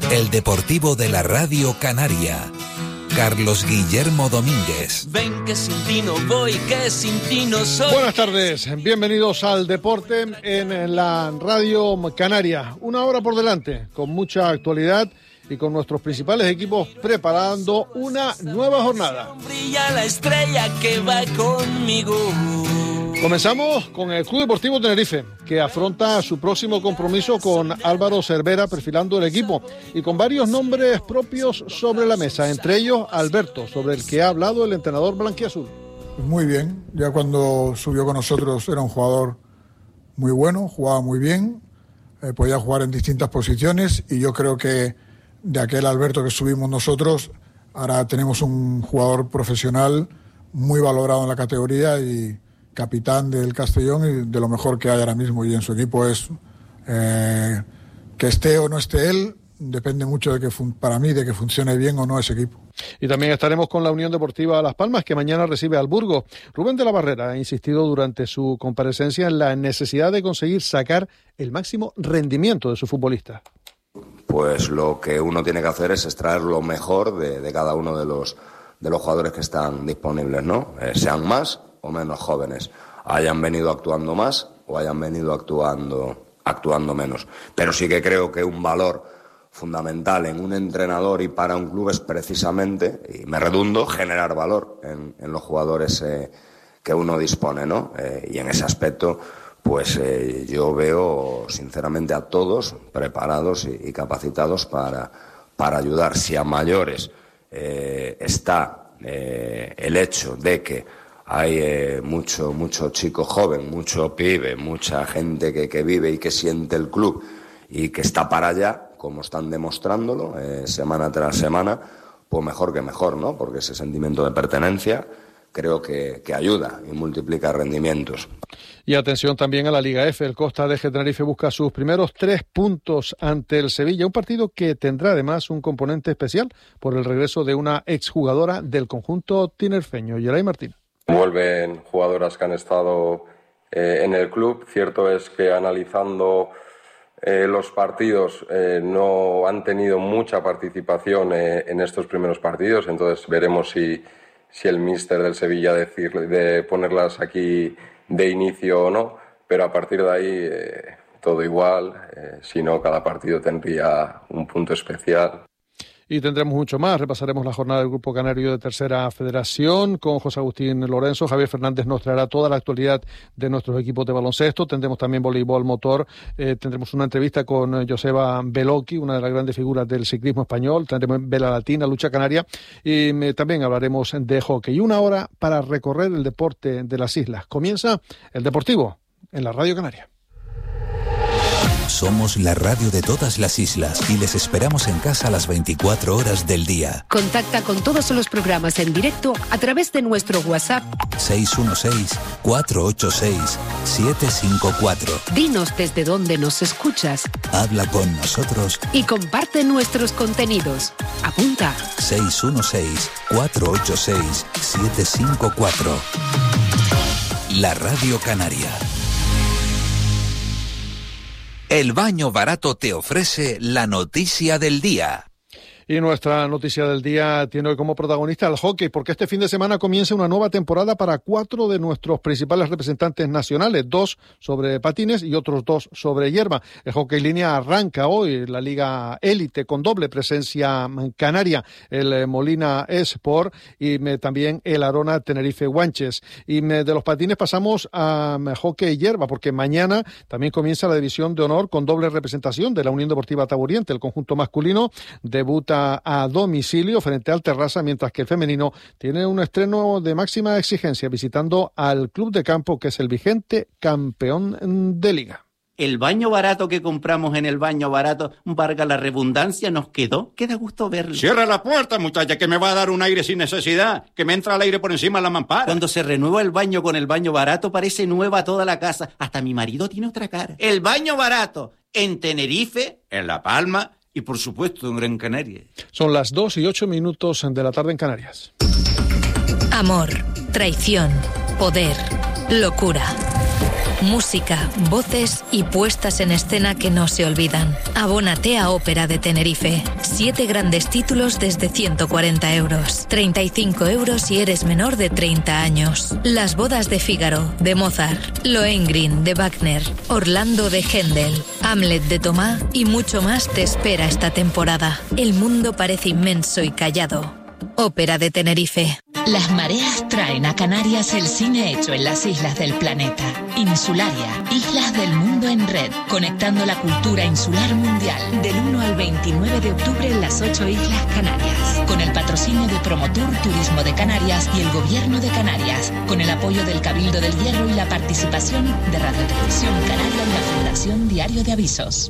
El Deportivo de la Radio Canaria. Carlos Guillermo Domínguez. Ven que sin ti no voy, que sin ti no soy. Buenas tardes, bienvenidos al Deporte en la Radio Canaria. Una hora por delante, con mucha actualidad y con nuestros principales equipos preparando una nueva jornada. Brilla la estrella que va conmigo. Comenzamos con el Club Deportivo Tenerife, que afronta su próximo compromiso con Álvaro Cervera perfilando el equipo y con varios nombres propios sobre la mesa, entre ellos Alberto, sobre el que ha hablado el entrenador blanquiazul. Muy bien, ya cuando subió con nosotros era un jugador muy bueno, jugaba muy bien, podía jugar en distintas posiciones y yo creo que de aquel Alberto que subimos nosotros, ahora tenemos un jugador profesional muy valorado en la categoría y capitán del Castellón y de lo mejor que hay ahora mismo, y en su equipo es que esté o no esté él, depende mucho de que para mí de que funcione bien o no ese equipo. Y también estaremos con la Unión Deportiva Las Palmas, que mañana recibe al Burgos. Rubén de la Barrera ha insistido durante su comparecencia en la necesidad de conseguir sacar el máximo rendimiento de su futbolista. Pues lo que uno tiene que hacer es extraer lo mejor de cada uno de los jugadores que están disponibles, ¿no? Sean más o menos jóvenes, hayan venido actuando más o hayan venido actuando menos. Pero sí que creo que un valor fundamental en un entrenador y para un club es precisamente, y me redundo, generar valor en los jugadores que uno dispone, ¿no? Y en ese aspecto, pues yo veo sinceramente a todos preparados y capacitados para ayudar. Si a mayores está el hecho de que hay mucho chico joven, mucho pibe, mucha gente que vive y que siente el club y que está para allá, como están demostrándolo semana tras semana, pues mejor que mejor, ¿no? Porque ese sentimiento de pertenencia creo que ayuda y multiplica rendimientos. Y atención también a la Liga F. El Costa de Tenerife busca sus primeros 3 puntos ante el Sevilla, un partido que tendrá además un componente especial por el regreso de una exjugadora del conjunto tinerfeño, Yeray Martín. Vuelven jugadoras que han estado en el club. Cierto es que analizando los partidos no han tenido mucha participación en estos primeros partidos, entonces veremos si el míster del Sevilla de ponerlas aquí de inicio o no, pero a partir de ahí todo igual, si no cada partido tendría un punto especial. Y tendremos mucho más. Repasaremos la jornada del Grupo Canario de Tercera Federación con José Agustín Lorenzo. Javier Fernández nos traerá toda la actualidad de nuestros equipos de baloncesto. Tendremos también voleibol motor. Tendremos una entrevista con Joseba Belocchi, una de las grandes figuras del ciclismo español. Tendremos Vela Latina, Lucha Canaria. Y también hablaremos de hockey. Y una hora para recorrer el deporte de las islas. Comienza el Deportivo en la Radio Canaria. Somos la radio de todas las islas y les esperamos en casa las 24 horas del día. Contacta con todos los programas en directo a través de nuestro WhatsApp 616-486-754. Dinos desde dónde nos escuchas. Habla con nosotros y comparte nuestros contenidos. Apunta 616-486-754. La Radio Canaria. El Baño Barato te ofrece la noticia del día. Y nuestra noticia del día tiene hoy como protagonista el hockey, porque este fin de semana comienza una nueva temporada para 4 de nuestros principales representantes nacionales, 2 sobre patines y otros 2 sobre hierba. El hockey línea arranca hoy la Liga Élite con doble presencia canaria, el Molina Esport y también el Arona Tenerife Guanches. Y de los patines pasamos a hockey hierba, porque mañana también comienza la división de honor con doble representación de la Unión Deportiva Taburiente. El conjunto masculino debuta a domicilio frente al Terrassa, mientras que el femenino tiene un estreno de máxima exigencia visitando al Club de Campo, que es el vigente campeón de Liga. El baño barato que compramos en el baño barato, valga la redundancia, nos quedó. Qué da gusto verlo. Cierra la puerta, muchacha, que me va a dar un aire sin necesidad, que me entra el aire por encima de la mampara. Cuando se renueva el baño con el baño barato, parece nueva toda la casa. Hasta mi marido tiene otra cara. El baño barato, en Tenerife, en La Palma y, por supuesto, en Gran Canaria. Son las 2:08 de la tarde en Canarias. Amor, traición, poder, locura. música, voces y puestas en escena que no se olvidan. Abónate a Ópera de Tenerife. 7 grandes títulos desde 140 euros. 35 euros si eres menor de 30 años. Las bodas de Fígaro, de Mozart. Lohengrin, de Wagner. Orlando, de Händel. Hamlet, de Tomás y mucho más te espera esta temporada. El mundo parece inmenso y callado. Ópera de Tenerife. Las mareas traen a Canarias el cine hecho en las islas del planeta. Insularia, Islas del Mundo en Red, conectando la cultura insular mundial. Del 1 al 29 de octubre en las 8 Islas Canarias. Con el patrocinio de Promotur Turismo de Canarias y el Gobierno de Canarias. Con el apoyo del Cabildo del Hierro y la participación de Radio Televisión Canaria y la Fundación Diario de Avisos.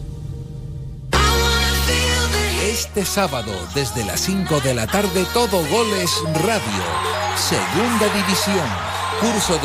Este sábado, desde las 5 de la tarde, Todo Goles Radio. Segunda División. Curso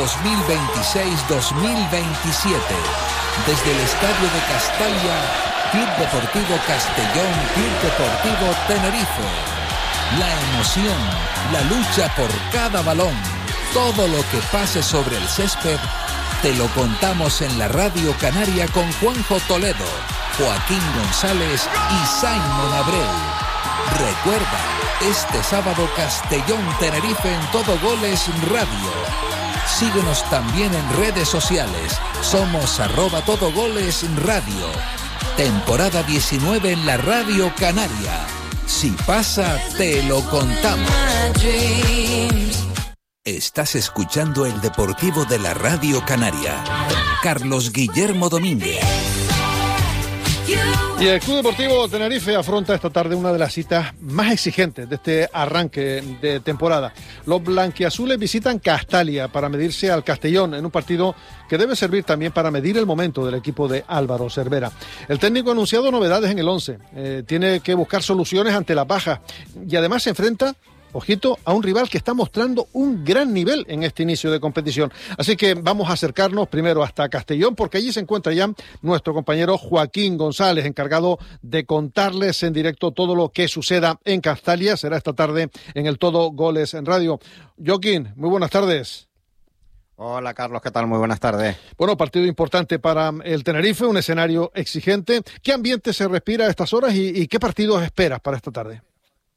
2026-2027. Desde el Estadio de Castalia, Club Deportivo Castellón, Club Deportivo Tenerife. La emoción, la lucha por cada balón. Todo lo que pase sobre el césped, te lo contamos en la Radio Canaria con Juanjo Toledo, Joaquín González y Simon Abreu. Recuerda, este sábado Castellón-Tenerife en Todo Goles Radio. Síguenos también en redes sociales. Somos @todogoles radio. Temporada 19 en la Radio Canaria. Si pasa, te lo contamos. Estás escuchando el Deportivo de la Radio Canaria. Carlos Guillermo Domínguez. Y el Club Deportivo Tenerife afronta esta tarde una de las citas más exigentes de este arranque de temporada. Los blanquiazules visitan Castalia para medirse al Castellón en un partido que debe servir también para medir el momento del equipo de Álvaro Cervera. El técnico ha anunciado novedades en el 11. Tiene que buscar soluciones ante las bajas y además se enfrenta, ojito, a un rival que está mostrando un gran nivel en este inicio de competición. Así que vamos a acercarnos primero hasta Castellón, porque allí se encuentra ya nuestro compañero Joaquín González, encargado de contarles en directo todo lo que suceda en Castalia. Será esta tarde en el Todo Goles en Radio. Joaquín, muy buenas tardes. Hola Carlos, ¿qué tal? Muy buenas tardes. Bueno, partido importante para el Tenerife, un escenario exigente. ¿Qué ambiente se respira a estas horas y qué partidos esperas para esta tarde?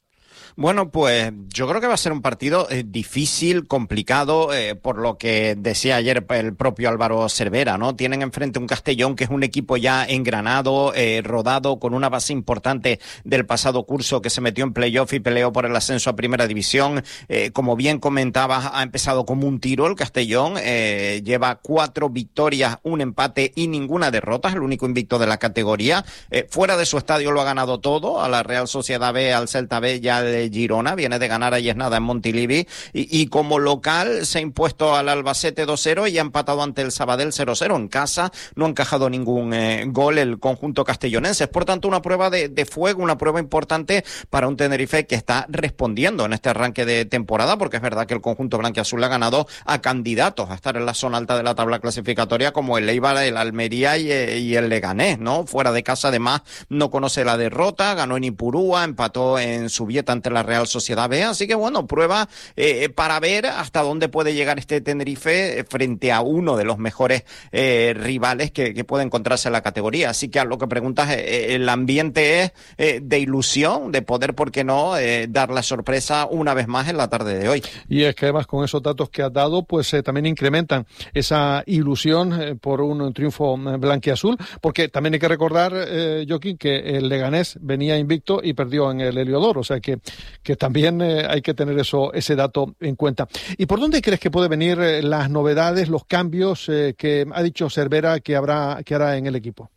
Bueno, pues yo creo que va a ser un partido difícil, complicado, por lo que decía ayer el propio Álvaro Cervera, ¿no? Tienen enfrente un Castellón que es un equipo ya engranado, rodado, con una base importante del pasado curso que se metió en playoff y peleó por el ascenso a Primera División. Como bien comentabas, ha empezado como un tiro el Castellón, lleva 4 victorias, un empate y ninguna derrota, es el único invicto de la categoría. Fuera de su estadio lo ha ganado todo, a la Real Sociedad B, al Celta B, ya de Girona, viene de ganar ayer nada en Montilivi y como local se ha impuesto al Albacete 2-0 y ha empatado ante el Sabadell 0-0 en casa, no ha encajado ningún gol el conjunto castellonense. Es por tanto una prueba de fuego, una prueba importante para un Tenerife que está respondiendo en este arranque de temporada, porque es verdad que el conjunto blanquiazul ha ganado a candidatos a estar en la zona alta de la tabla clasificatoria como el Eibar, el Almería y el Leganés, ¿no? Fuera de casa además no conoce la derrota, ganó en Ipurúa, empató en Zubieta ante la Real Sociedad B, así que bueno, prueba para ver hasta dónde puede llegar este Tenerife frente a uno de los mejores rivales que puede encontrarse en la categoría. Así que a lo que preguntas, el ambiente es de ilusión, de poder, ¿por qué no?, dar la sorpresa una vez más en la tarde de hoy. Y es que además con esos datos que has dado, pues también incrementan esa ilusión por un triunfo blanquiazul, porque también hay que recordar, Joaquín, que el Leganés venía invicto y perdió en el Heliodoro, o sea que también hay que tener ese dato en cuenta. ¿Y por dónde crees que puede venir las novedades, los cambios que ha dicho Cervera que hará en el equipo?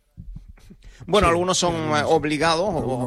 Bueno, sí, algunos son obligados,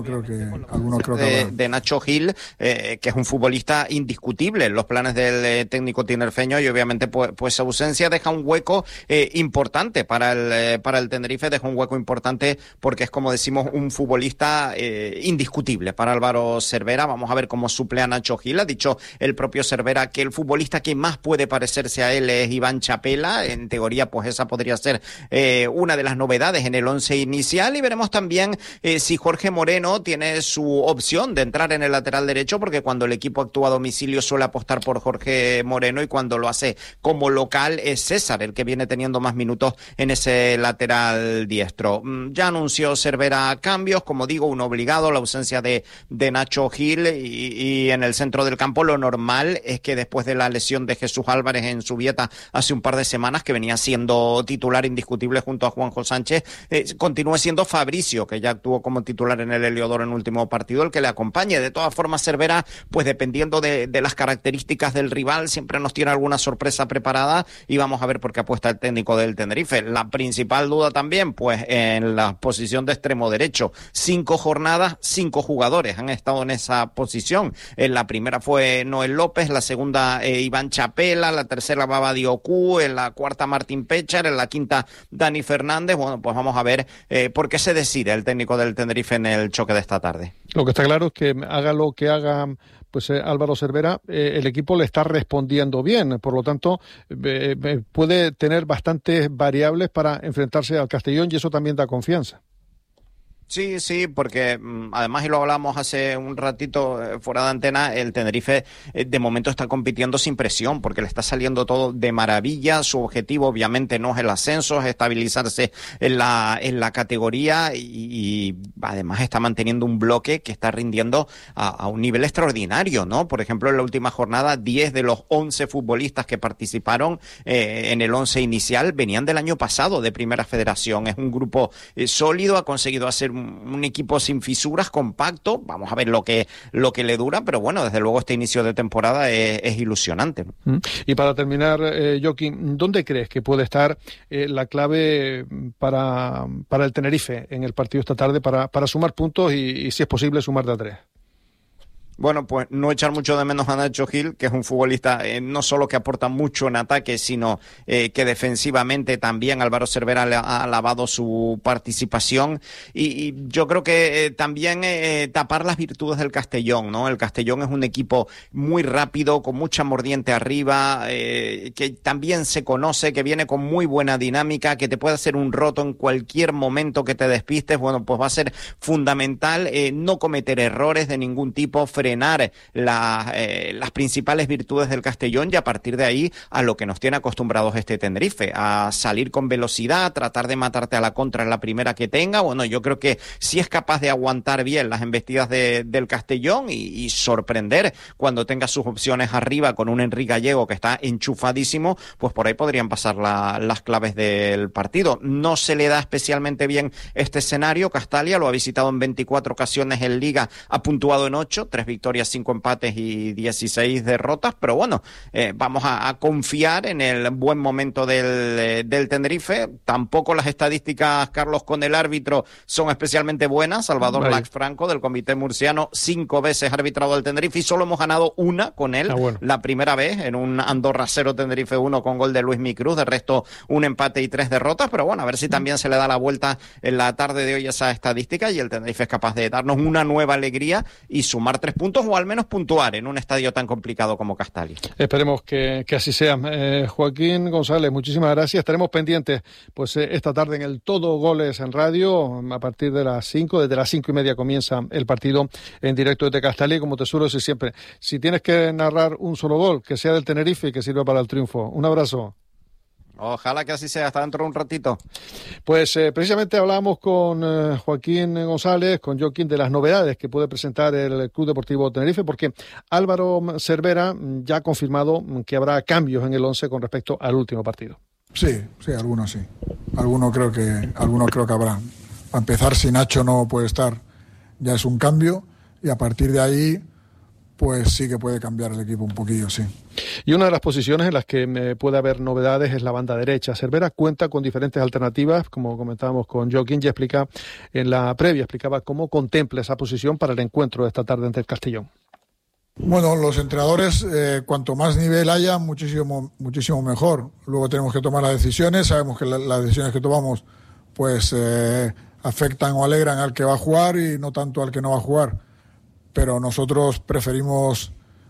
de Nacho Gil, que es un futbolista indiscutible en los planes del técnico tinerfeño, y obviamente pues su ausencia deja un hueco importante para el Tenerife, deja un hueco importante porque es, como decimos, un futbolista indiscutible para Álvaro Cervera. Vamos a ver cómo suple a Nacho Gil. Ha dicho el propio Cervera que el futbolista que más puede parecerse a él es Iván Chapela. En teoría, pues esa podría ser una de las novedades en el once inicial, y veremos también si Jorge Moreno tiene su opción de entrar en el lateral derecho, porque cuando el equipo actúa a domicilio suele apostar por Jorge Moreno, y cuando lo hace como local es César el que viene teniendo más minutos en ese lateral diestro. Ya anunció Cervera cambios, como digo, un obligado, la ausencia de Nacho Gil, y en el centro del campo lo normal es que después de la lesión de Jesús Álvarez en Zubieta hace un par de semanas, que venía siendo titular indiscutible junto a Juanjo Sánchez, continúe siendo Fabricio, que ya actuó como titular en el Heliodoro en el último partido, el que le acompañe. De todas formas, Cervera, pues dependiendo de las características del rival, siempre nos tiene alguna sorpresa preparada, y vamos a ver por qué apuesta el técnico del Tenerife. La principal duda también, pues en la posición de extremo derecho. 5 jornadas, 5 jugadores han estado en esa posición. En la primera fue Noel López, la segunda Iván Chapela, la tercera Baba Diocú, en la cuarta Martín Pechar, en la quinta Dani Fernández. Bueno, pues vamos a ver por qué se decide el técnico del Tenerife en el choque de esta tarde. Lo que está claro es que haga lo que haga pues Álvaro Cervera, el equipo le está respondiendo bien, por lo tanto puede tener bastantes variables para enfrentarse al Castellón, y eso también da confianza. Sí, porque además, y lo hablamos hace un ratito fuera de antena, el Tenerife de momento está compitiendo sin presión, porque le está saliendo todo de maravilla. Su objetivo obviamente no es el ascenso, es estabilizarse en la categoría, y además está manteniendo un bloque que está rindiendo a un nivel extraordinario, ¿no? Por ejemplo, en la última jornada, 10 de los 11 futbolistas que participaron en el 11 inicial venían del año pasado de Primera Federación. Es un grupo sólido, ha conseguido hacer un equipo sin fisuras, compacto. Vamos a ver lo que le dura, pero bueno, desde luego este inicio de temporada es ilusionante. Y para terminar, Joaquín, ¿dónde crees que puede estar la clave para el Tenerife en el partido esta tarde para sumar puntos y si es posible sumar de a 3? Bueno, pues no echar mucho de menos a Nacho Gil, que es un futbolista no solo que aporta mucho en ataque, sino que defensivamente también Álvaro Cervera le ha alabado su participación, y yo creo que también tapar las virtudes del Castellón, ¿no? El Castellón es un equipo muy rápido, con mucha mordiente arriba, que también se conoce, que viene con muy buena dinámica, que te puede hacer un roto en cualquier momento que te despistes. Bueno, pues va a ser fundamental no cometer errores de ningún tipo, frenar las principales virtudes del Castellón, y a partir de ahí a lo que nos tiene acostumbrados este Tenerife, a salir con velocidad, tratar de matarte a la contra en la primera que tenga. Bueno, yo creo que si es capaz de aguantar bien las embestidas del Castellón y sorprender cuando tenga sus opciones arriba con un Enrique Gallego que está enchufadísimo, pues por ahí podrían pasar las claves del partido. No se le da especialmente bien este escenario. Castalia lo ha visitado en 24 ocasiones en Liga, ha puntuado en 8, 3 victorias, 5 empates y 16 derrotas, pero bueno, vamos a confiar en el buen momento del Tenerife. Tampoco las estadísticas, Carlos, con el árbitro son especialmente buenas. Salvador Lax Franco, del comité murciano, 5 veces ha arbitrado al Tenerife y solo hemos ganado una con él, la primera vez en un Andorra 0 Tenerife 1 con gol de Luis Micruz. De resto, un empate y 3 derrotas, pero bueno, a ver si también se le da la vuelta en la tarde de hoy esa estadística y el Tenerife es capaz de darnos una nueva alegría y sumar 3 puntos, o al menos puntuar en un estadio tan complicado como Castalia. Esperemos que así sea. Joaquín González, muchísimas gracias. Estaremos pendientes pues esta tarde en el Todo Goles en Radio, a partir de las 5, desde las 5:30 comienza el partido en directo desde Castalia, y como te suelo decir siempre, si tienes que narrar un solo gol, que sea del Tenerife y que sirva para el triunfo. Un abrazo. Ojalá que así sea, hasta dentro de un ratito. Pues precisamente hablábamos con Joaquín González, con Joaquín, de las novedades que puede presentar el Club Deportivo Tenerife, porque Álvaro Cervera ya ha confirmado que habrá cambios en el 11 con respecto al último partido. Sí, algunos sí. Algunos creo que habrá. Para empezar, si Nacho no puede estar, ya es un cambio, y a partir de ahí pues sí que puede cambiar el equipo un poquillo, sí. Y una de las posiciones en las que puede haber novedades es la banda derecha. Cervera cuenta con diferentes alternativas, como comentábamos con Joaquín, ya en la previa explicaba cómo contempla esa posición para el encuentro de esta tarde ante el Castellón. Bueno, los entrenadores, cuanto más nivel haya, muchísimo mejor. Luego tenemos que tomar las decisiones, sabemos que las decisiones que tomamos pues afectan o alegran al que va a jugar y no tanto al que no va a jugar. Pero nosotros preferimos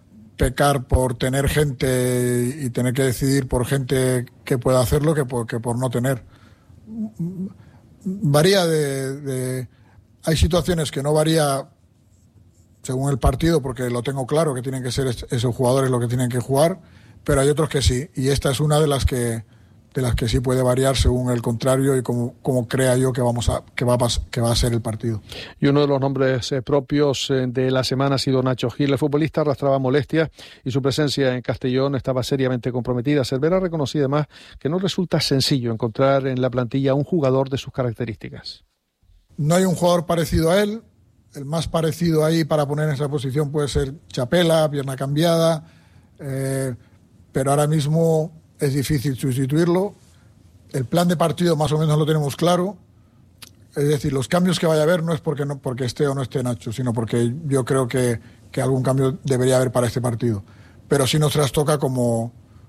pecar por tener gente y tener que decidir por gente que pueda hacerlo que por no tener. Varía hay situaciones que no varía según el partido, porque lo tengo claro que tienen que ser esos jugadores los que tienen que jugar, pero hay otros que sí, y esta es una de las que sí puede variar según el contrario y como crea yo que va a ser el partido. Y uno de los nombres propios de la semana ha sido Nacho Gil. El futbolista arrastraba molestias y su presencia en Castellón estaba seriamente comprometida. Cervera reconocía además que no resulta sencillo encontrar en la plantilla un jugador de sus características. No hay un jugador parecido a él. El más parecido ahí para poner en esa posición puede ser Chapela, pierna cambiada, pero ahora mismo es difícil sustituirlo. El plan de partido más o menos lo tenemos claro. Es decir, los cambios que vaya a haber no es porque esté o no esté Nacho, sino porque yo creo que algún cambio debería haber para este partido. Pero sí nos trastoca como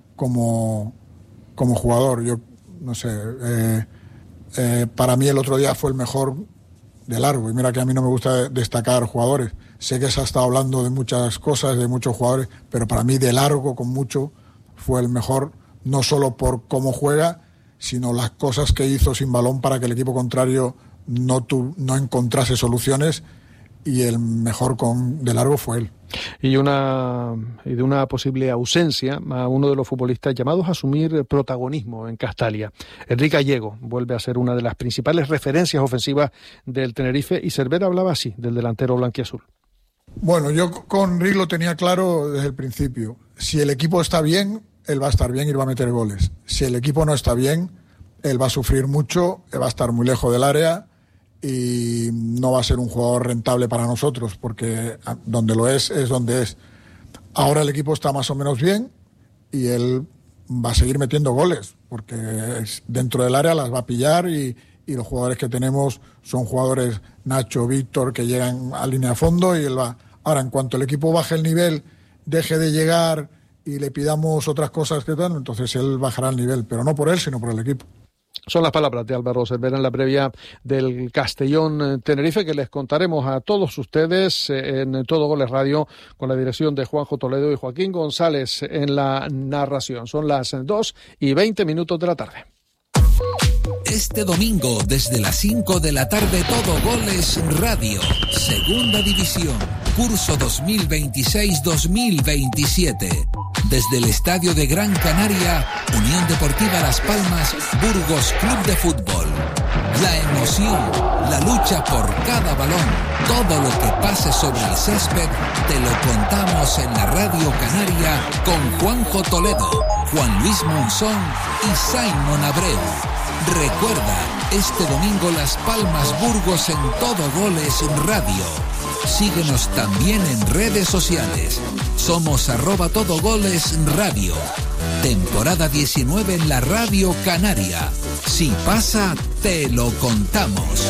jugador. Yo no sé, para mí el otro día fue el mejor de largo, y mira que a mí no me gusta destacar jugadores, sé que se ha estado hablando de muchas cosas, de muchos jugadores, pero para mí de largo, con mucho, fue el mejor, no solo por cómo juega, sino las cosas que hizo sin balón para que el equipo contrario no encontrase soluciones, y el mejor de largo fue él. Y de una posible ausencia a uno de los futbolistas llamados a asumir protagonismo en Castalia. Enrique Gallego vuelve a ser una de las principales referencias ofensivas del Tenerife, y Cervera hablaba así del delantero blanquiazul. Bueno, yo con Rick lo tenía claro desde el principio. Si el equipo está bien, él va a estar bien y va a meter goles. Si el equipo no está bien, él va a sufrir mucho, va a estar muy lejos del área y no va a ser un jugador rentable para nosotros, porque donde lo es donde es. Ahora el equipo está más o menos bien y él va a seguir metiendo goles, porque dentro del área las va a pillar, y los jugadores que tenemos son jugadores, Nacho, Víctor, que llegan a línea de fondo, y él va. Ahora, en cuanto el equipo baje el nivel, deje de llegar y le pidamos otras cosas que tal, entonces él bajará el nivel, pero no por él, sino por el equipo. Son las palabras de Álvaro Cervera en la previa del Castellón Tenerife, que les contaremos a todos ustedes en Todo Goles Radio, con la dirección de Juanjo Toledo y Joaquín González en la narración. Son las 2:20 de la tarde. Este domingo, desde las 5 de la tarde, Todo Goles Radio, Segunda División, curso 2026-2027. Desde el Estadio de Gran Canaria, Unión Deportiva Las Palmas, Burgos Club de Fútbol. La emoción, la lucha por cada balón, todo lo que pase sobre el césped, te lo contamos en la Radio Canaria con Juanjo Toledo, Juan Luis Monzón y Simon Abreu. Recuerda, este domingo Las Palmas Burgos en Todo Goles Radio. Síguenos también en redes sociales. Somos @todogoles_radio. Temporada 19 en la Radio Canaria. Si pasa, te lo contamos.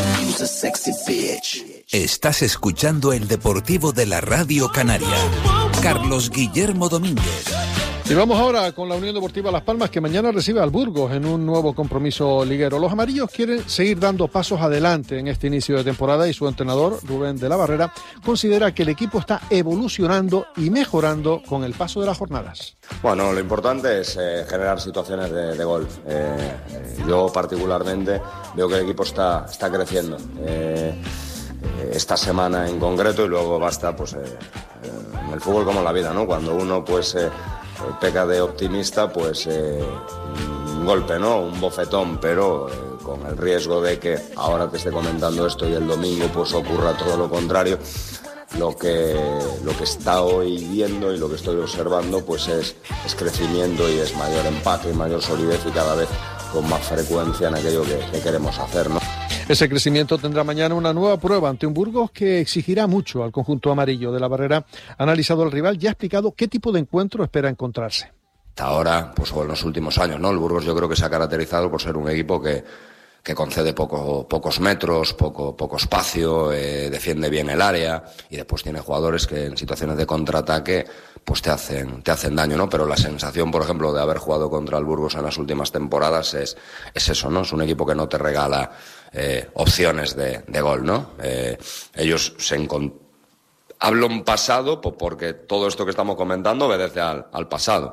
Estás escuchando el Deportivo de la Radio Canaria. Carlos Guillermo Domínguez. Y vamos ahora con la Unión Deportiva Las Palmas, que mañana recibe al Burgos en un nuevo compromiso liguero. Los amarillos quieren seguir dando pasos adelante en este inicio de temporada, y su entrenador, Rubén de la Barrera, considera que el equipo está evolucionando y mejorando con el paso de las jornadas. Bueno, lo importante es generar situaciones de gol. Yo particularmente veo que el equipo está creciendo. Esta semana en concreto, y luego basta pues en el fútbol como en la vida, ¿no? Cuando uno pues peca de optimista, pues un golpe, ¿no? Un bofetón, pero con el riesgo de que ahora te esté comentando esto y el domingo pues ocurra todo lo contrario. Lo que está hoy viendo y lo que estoy observando pues es crecimiento, y es mayor empaque y mayor solidez, y cada vez con más frecuencia en aquello que queremos hacer, ¿no? Ese crecimiento tendrá mañana una nueva prueba ante un Burgos que exigirá mucho al conjunto amarillo. De la Barrera ha analizado al rival y ha explicado qué tipo de encuentro espera encontrarse. Hasta ahora, pues o en los últimos años, ¿no? El Burgos yo creo que se ha caracterizado por ser un equipo que concede pocos metros, poco espacio, defiende bien el área, y después tiene jugadores que en situaciones de contraataque pues te hacen daño, ¿no? Pero la sensación, por ejemplo, de haber jugado contra el Burgos en las últimas temporadas es eso, ¿no? Es un equipo que no te regala opciones de gol, ¿no? Ellos hablo en pasado porque todo esto que estamos comentando obedece al pasado.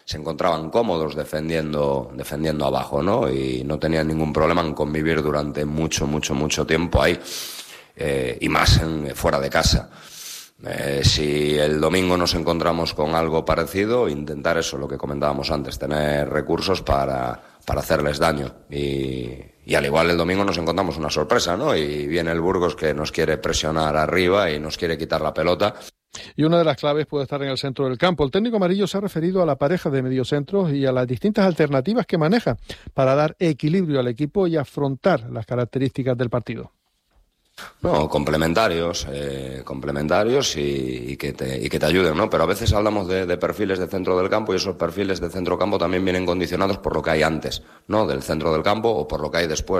se encontraban cómodos defendiendo abajo, ¿no? Y no tenían ningún problema en convivir durante mucho tiempo ahí, y más fuera de casa. Si el domingo nos encontramos con algo parecido, intentar eso, lo que comentábamos antes, tener recursos para hacerles daño. Y al igual el domingo nos encontramos una sorpresa, ¿no? Y viene el Burgos que nos quiere presionar arriba y nos quiere quitar la pelota. Y una de las claves puede estar en el centro del campo. El técnico amarillo se ha referido a la pareja de mediocentros y a las distintas alternativas que maneja para dar equilibrio al equipo y afrontar las características del partido. No, complementarios y que te ayuden, ¿no? Pero a veces hablamos de perfiles de centro del campo y esos perfiles de centro campo también vienen condicionados por lo que hay antes, ¿no? Del centro del campo o por lo que hay después.